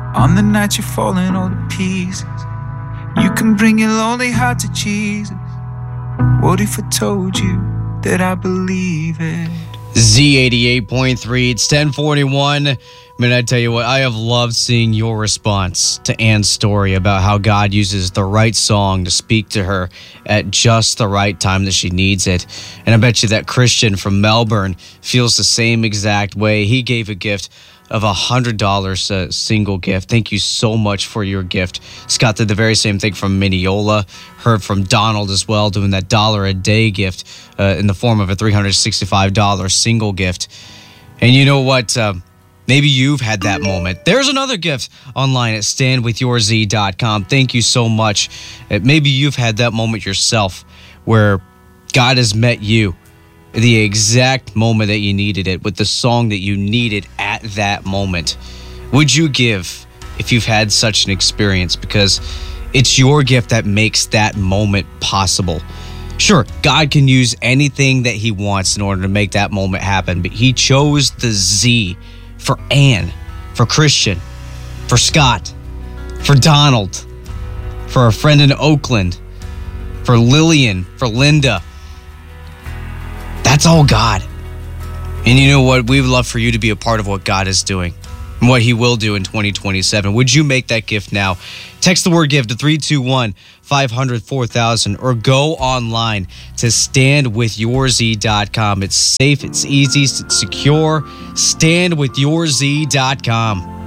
On the night you're falling all to pieces, you can bring your lonely heart to Jesus. What if I told you that I believe it? Z88.3, it's 1041. I mean, I tell you what, I have loved seeing your response to Anne's story about how God uses the right song to speak to her at just the right time that she needs it. And I bet you that Christian from Melbourne feels the same exact way. He gave a gift of $100 single gift. Thank you so much for your gift. Scott did the very same thing from Mineola. Heard from Donald as well, doing that $1 a day gift in the form of a $365 single gift. And you know what? Maybe you've had that moment. There's another gift online at standwithyourz.com. Thank you so much. Maybe you've had that moment yourself where God has met you the exact moment that you needed it, with the song that you needed at that moment. Would you give if you've had such an experience? Because it's your gift that makes that moment possible. Sure, God can use anything that he wants in order to make that moment happen, but he chose the Z for Anne, for Christian, for Scott, for Donald, for a friend in Oakland, for Lillian, for Linda. That's all God. And you know what? We would love for you to be a part of what God is doing and what he will do in 2027. Would you make that gift now? Text the word give to 321-500-4000 or go online to standwithyourz.com. It's safe, it's easy, it's secure. Standwithyourz.com.